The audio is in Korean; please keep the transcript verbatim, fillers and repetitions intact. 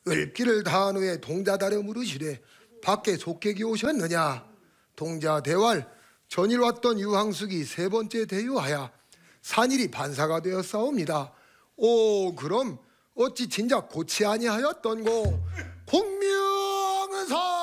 을기를 다한 후에 동자다려 물으시되 밖에 속객이 오셨느냐. 동자 대왈 전일 왔던 유황숙이 세 번째 대유하여 산일이 반사가 되었사옵니다. 오 그럼 어찌 진작 고치 아니하였던고. 공명사